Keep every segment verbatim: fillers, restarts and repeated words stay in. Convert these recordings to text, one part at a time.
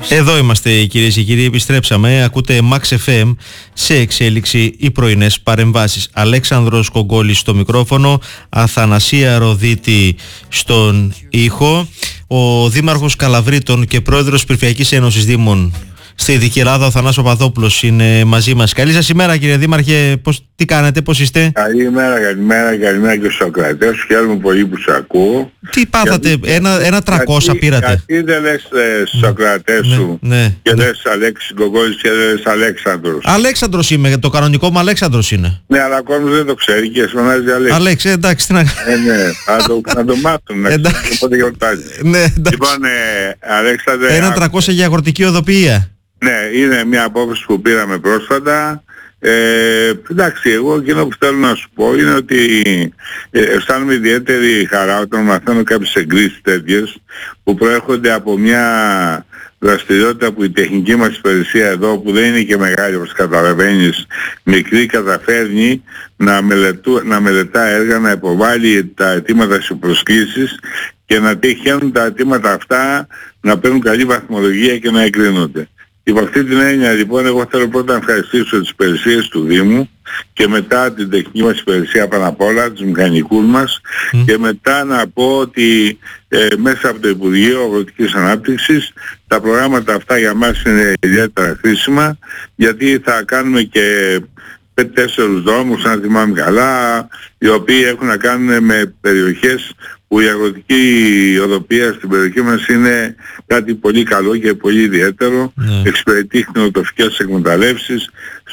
Εδώ είμαστε κυρίες και κύριοι, επιστρέψαμε. Ακούτε Max εφ εμ, σε εξέλιξη οι πρωινές παρεμβάσεις. Αλέξανδρος Κογκόλης στο μικρόφωνο, Αθανασία Ροδίτη στον ήχο. Ο Δήμαρχος Καλαβρίτων και Πρόεδρος Περιφερειακής Ένωσης Δήμων στη Δυτική Ελλάδα, ο Θανάσης Παπαδόπουλος, είναι μαζί μας. Καλή σας ημέρα κύριε Δήμαρχε, πώς, τι κάνετε, πώς είστε? Καλημέρα, καλημέρα, καλημέρα και στους ακροατές. Χαίρομαι πολύ που σας ακούω. Τι πάθατε, γιατί, ένα, ένα τριακόσια γιατί, πήρατε? Γιατί δεν λες ε, στους ακροατές ναι, σου ναι, και ναι. λες Αλέξης Κογκόλης και λες Αλέξανδρος? Αλέξανδρος είμαι, το κανονικό μου Αλέξανδρος είναι. Ναι, αλλά ο κόσμος δεν το ξέρει και φωνάζει Αλέξη. Αλέξη, εντάξει, τι να κάνουμε. Ε, ναι, να το, να το μάθουν, να ξέρουν πότε γιορτάζει. Ναι, εντάξει. Λοιπόν, ε, Αλέξανδρε... Ένα τριακόσια για αγροτική οδοποιία. Ναι, είναι μια απόφαση που πήραμε πρόσφατα. Ε, εντάξει, εγώ εκείνο που θέλω να σου πω είναι ότι ε, αισθάνομαι ιδιαίτερη χαρά όταν μαθαίνω κάποιες εγκρίσεις τέτοιες που προέρχονται από μια δραστηριότητα που η τεχνική μας υπηρεσία εδώ, που δεν είναι και μεγάλη όπως καταλαβαίνεις, μικρή, καταφέρνει να, μελετού, να μελετά έργα, να υποβάλει τα αιτήματα σε προσκλήσεις και να τυχαίνουν τα αιτήματα αυτά να παίρνουν καλή βαθμολογία και να εγκρίνονται. Υπό αυτή την έννοια λοιπόν εγώ θέλω πρώτα να ευχαριστήσω τις υπηρεσίες του Δήμου και μετά την τεχνική μας υπηρεσία πάνω απ' όλα, τους μηχανικούς μας mm. και μετά να πω ότι ε, μέσα από το Υπουργείο Αγροτικής Ανάπτυξης τα προγράμματα αυτά για μας είναι ιδιαίτερα χρήσιμα, γιατί θα κάνουμε και πέντε-τέσσερις δρόμους, αν θυμάμαι καλά, οι οποίοι έχουν να κάνουν με περιοχές που η αγροτική οδοποιία στην περιοχή μας είναι κάτι πολύ καλό και πολύ ιδιαίτερο. Ναι. Εξυπηρετεί χνηλοτοφικές εκμεταλλεύσεις,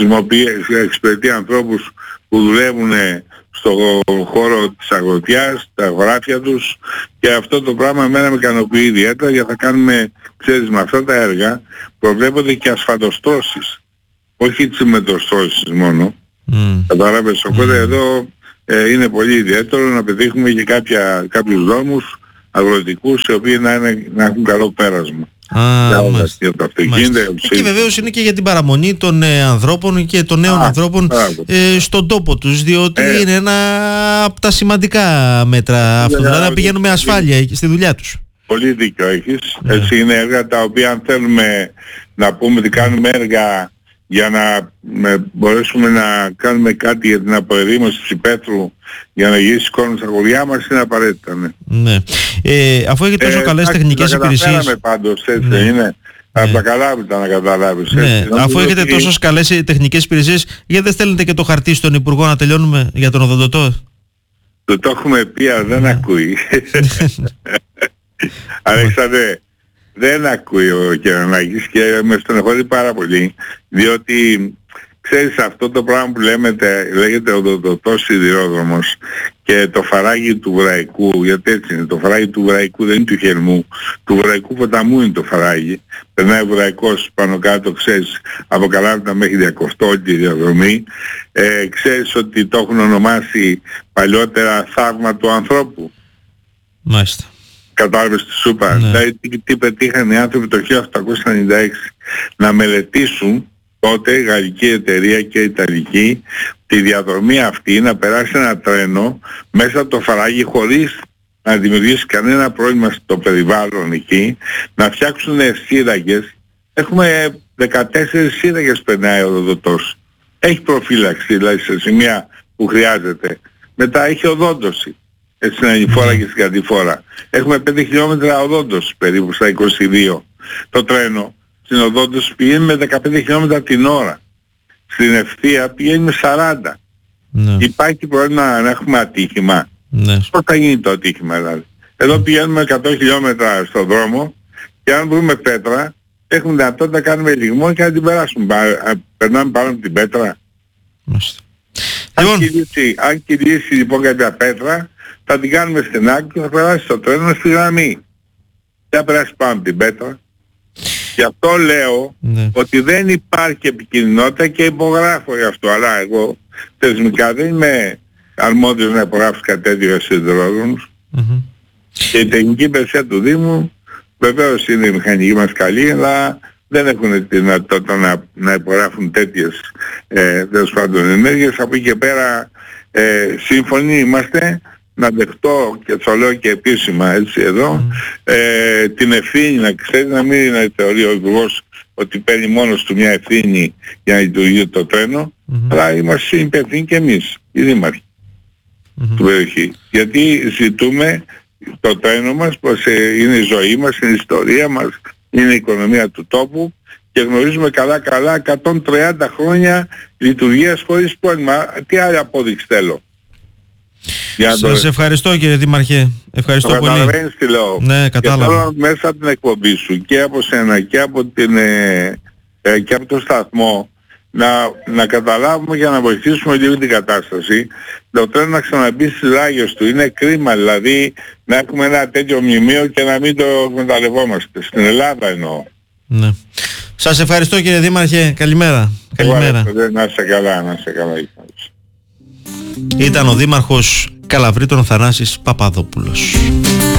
εξυπηρετεί ανθρώπους που δουλεύουν στο χώρο της αγροτιάς, τα αγοράφια τους, και αυτό το πράγμα εμένα με ικανοποιεί ιδιαίτερα, γιατί θα κάνουμε, ξέρεις, με αυτά τα έργα προβλέπονται και ασφαλτοστρώσεις, όχι τσιμεντοστρώσεις μόνο. Mm. Κατάλαβες, οπότε mm. εδώ ε, είναι πολύ ιδιαίτερο να πετύχουμε και κάποια, κάποιους δρόμους αγροτικούς οι οποίοι να, είναι, να έχουν καλό πέρασμα. Ah, για το αυτοκίνητο. Και βεβαίως είναι και για την παραμονή των ε, ανθρώπων και των νέων ah, ανθρώπων ε, στον τόπο τους, διότι ε, είναι ένα από τα σημαντικά μέτρα αυτό, δηλαδή να πηγαίνουν με ασφάλεια στη δουλειά τους. Πολύ δίκιο έχεις. Yeah. Έτσι είναι έργα τα οποία, αν θέλουμε να πούμε ότι κάνουμε έργα για να με, μπορέσουμε να κάνουμε κάτι για την αποερήμωση της υπαίθρου για να γυρίσει κόσμο στα χωριά μας, είναι απαραίτητα. Ναι. Ναι. Ε, αφού έχετε τόσο ε, καλές α, τεχνικές υπηρεσίες... Τα καταφέραμε πάντως, έτσι ναι. είναι. Από ναι. τα καλά να καταλάβεις. Ναι. Αφού έχετε ότι... τόσο καλές τεχνικές υπηρεσίες, γιατί δεν στέλνετε και το χαρτί στον Υπουργό να τελειώνουμε για τον οδοντοτό? Το το έχουμε πει, αλλά δεν ναι. ακούει. Αλέξανδρε, δεν ακούει ο Κερανάκης και με στενοχωρεί πάρα πολύ, διότι ξέρεις αυτό το πράγμα που λέμε, λέγεται οδοντοτός σιδηρόδρομος και το φαράγγι του Βραϊκού, γιατί έτσι είναι, το φαράγγι του Βραϊκού δεν είναι του Χερμού, του Βραϊκού ποταμού είναι το φαράγγι, περνάει ο Βραϊκός πάνω κάτω, ξέρεις, από Καλάβρητα μέχρι Διακοστό όλη τη διαδρομή. Ε, ξέρεις ότι το έχουν ονομάσει παλιότερα θαύμα του ανθρώπου. Μάλιστα. Κατάλαβες τη σούπα. Ναι. Δηλαδή τι, τι πετύχαν οι άνθρωποι το χίλια οκτακόσια ενενήντα έξι, να μελετήσουν τότε η γαλλική εταιρεία και η ιταλική τη διαδρομή αυτή, να περάσει ένα τρένο μέσα από το φαράγγι χωρίς να δημιουργήσει κανένα πρόβλημα στο περιβάλλον εκεί, να φτιάξουν σύραγγες. Έχουμε δεκατέσσερις σύραγγες περνάει ο οδοντοτός. Έχει προφύλαξη, δηλαδή σε σημεία που χρειάζεται. Μετά έχει οδόντωση. Έτσι στην ανηφόρα και στην κατηφόρα. Έχουμε πέντε χιλιόμετρα οδόντωση περίπου στα είκοσι δύο. Το τρένο στην οδόντωση πηγαίνει με δεκαπέντε χιλιόμετρα την ώρα. Στην ευθεία πηγαίνει με σαράντα. Ναι. Υπάρχει πρόβλημα να έχουμε ατύχημα. Ναι. Πώς θα γίνει το ατύχημα δηλαδή? Εδώ πηγαίνουμε εκατό χιλιόμετρα στον δρόμο και αν βρούμε πέτρα έχουμε δυνατότητα να κάνουμε λιγμό και να την περάσουμε. Περνάμε πάνω από την πέτρα. Μάλιστα. Αν, λοιπόν... κυλήσει, αν κυλήσει λοιπόν κάποια πέτρα, θα την κάνουμε στην άκρη και θα περάσει το τρένο στη γραμμή. Θα περάσει πάνω από την πέτρα. Γι' αυτό λέω ναι. ότι δεν υπάρχει επικοινωνία και υπογράφω γι' αυτό. Αλλά εγώ θεσμικά δεν είμαι αρμόδιος να υπογράψω κάτι τέτοιο για σιδηρόδρομους. Mm-hmm. Και η τεχνική υπηρεσία του Δήμου βεβαίως είναι η μηχανική μας καλή, αλλά δεν έχουν τη δυνατότητα να, να υπογράφουν τέτοιες ε, τέλος πάντων ενέργειες. Από εκεί και πέρα ε, σύμφωνοι είμαστε να δεχτώ, και το λέω και επίσημα έτσι εδώ, mm. ε, την ευθύνη, να ξέρει, να μην είναι θεωρεί ο υπουργός ότι παίρνει μόνος του μια ευθύνη για να λειτουργεί το τρένο, mm-hmm. αλλά είμαστε υπευθύνοι και εμείς, οι δήμαρχοι mm-hmm. του περιοχή. Γιατί ζητούμε το τρένο μας, πως είναι η ζωή μας, είναι η ιστορία μας, είναι η οικονομία του τόπου και γνωρίζουμε καλά καλά εκατόν τριάντα χρόνια λειτουργίας χωρίς πρόβλημα. Τι άλλη απόδειξη θέλω? Σας ευχαριστώ κύριε Δήμαρχε. Ευχαριστώ το πολύ. Καταλαβαίνεις τι λέω. Ναι, κατάλαβα. Και θέλω μέσα από την εκπομπή σου και από σένα και από, την, ε, ε, και από το σταθμό να, να καταλάβουμε για να βοηθήσουμε λίγο την κατάσταση. Το τρένο να ξαναμπεί στις ράγες του. Είναι κρίμα δηλαδή να έχουμε ένα τέτοιο μνημείο και να μην το εκμεταλλευόμαστε. Στην Ελλάδα εννοώ. Ναι. Σας ευχαριστώ κύριε Δήμαρχε. Καλημέρα. Καλημέρα. Να είσαι καλά, να είσαι καλά. Ήταν ο Δήμαρχος Καλαβρίτων Θανάσης Παπαδόπουλος.